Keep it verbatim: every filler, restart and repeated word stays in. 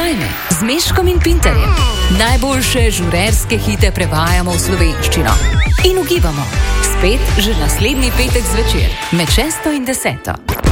Ustrajme z Meškom in Pinterjem. Najboljše žurerske hite prevajamo v slovenščino. In ugibamo, spet že naslednji petek zvečer med šesto in deseto.